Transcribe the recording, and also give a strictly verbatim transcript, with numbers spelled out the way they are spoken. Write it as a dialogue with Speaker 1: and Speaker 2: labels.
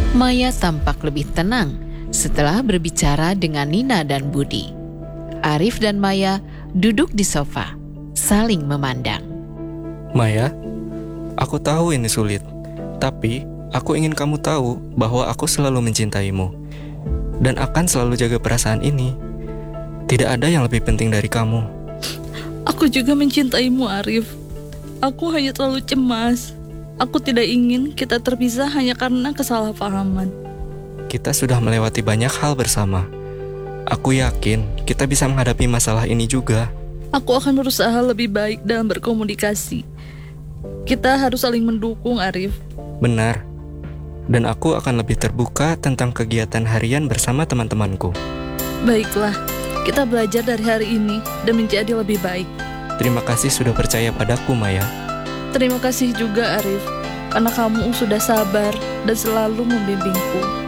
Speaker 1: Maya tampak lebih tenang setelah berbicara dengan Nina dan Budi. Arif dan Maya duduk di sofa, saling memandang.
Speaker 2: Maya, aku tahu ini sulit, tapi aku ingin kamu tahu bahwa aku selalu mencintaimu dan akan selalu jaga perasaan ini. Tidak ada yang lebih penting dari kamu.
Speaker 3: Aku juga mencintaimu, Arif. Aku hanya terlalu cemas. Aku tidak ingin kita terpisah hanya karena kesalahpahaman.
Speaker 2: Kita sudah melewati banyak hal bersama. Aku yakin kita bisa menghadapi masalah ini juga.
Speaker 3: Aku akan berusaha lebih baik dalam berkomunikasi. Kita harus saling mendukung, Arif.
Speaker 2: Benar. Dan aku akan lebih terbuka tentang kegiatan harian bersama teman-temanku.
Speaker 3: Baiklah, kita belajar dari hari ini dan menjadi lebih baik.
Speaker 2: Terima kasih sudah percaya padaku, Maya.
Speaker 3: Terima kasih juga, Arif, karena kamu sudah sabar dan selalu membimbingku.